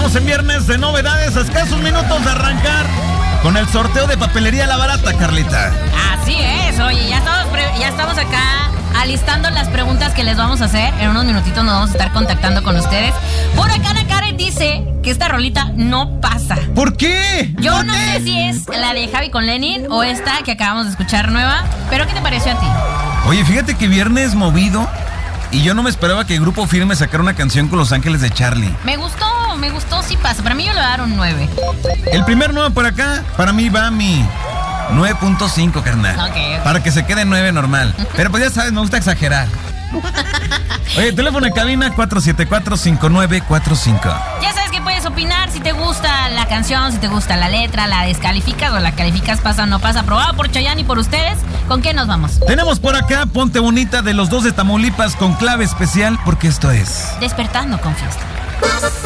Estamos en viernes de novedades, a escasos minutos de arrancar con el sorteo de Papelería La Barata, Carlita. Así es, oye, ya estamos acá alistando las preguntas que les vamos a hacer. En unos minutitos nos vamos a estar contactando con ustedes. Por acá Ana Karen dice que esta rolita no pasa. ¿Por qué? Yo no sé si es la de Javi con Lenin o esta que acabamos de escuchar nueva, pero ¿qué te pareció a ti? Oye, fíjate que viernes movido y yo no me esperaba que el Grupo Firme sacara una canción con Los Ángeles de Charlie. Me gustó, sí pasa. Para mí yo le voy a dar un 9. El primer 9 por acá, para mí va mi 9.5, carnal. Ok. Para que se quede 9 normal. Pero pues ya sabes, me gusta exagerar. Oye, teléfono en cabina 474-5945. Ya sabes que puedes opinar si te gusta la canción, si te gusta la letra, la descalificas o la calificas, pasa o no pasa. Aprobado por Chayanne y por ustedes. ¿Con qué nos vamos? Tenemos por acá Ponte Bonita de los 2 de Tamaulipas con clave especial porque esto es Despertando con Fiesta.